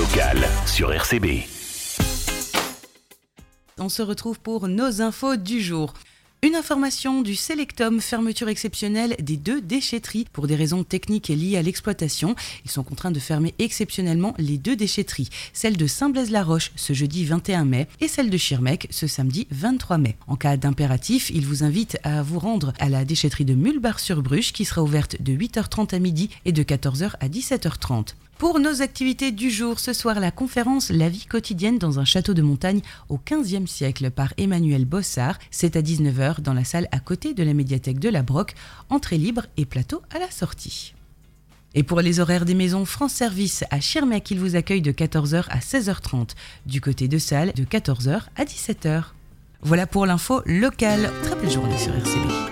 local sur RCB. On se retrouve pour nos infos du jour. Une information du Selectum, fermeture exceptionnelle des 2 déchetteries pour des raisons techniques liées à l'exploitation. Ils sont contraints de fermer exceptionnellement les 2 déchetteries, celle de Saint-Blaise-la-Roche ce jeudi 21 mai et celle de Schirmeck ce samedi 23 mai. En cas d'impératif, ils vous invitent à vous rendre à la déchetterie de Mulbar-sur-Bruche qui sera ouverte de 8h30 à midi et de 14h à 17h30. Pour nos activités du jour, ce soir, la conférence La vie quotidienne dans un château de montagne au XVe siècle par Emmanuel Bossard. C'est à 19h dans la salle à côté de la médiathèque de la Broque, entrée libre et plateau à la sortie. Et pour les horaires des maisons France Service à Schirmeck, il vous accueille de 14h à 16h30. Du côté de Salles, de 14h à 17h. Voilà pour l'info locale. Très belle journée sur RCB.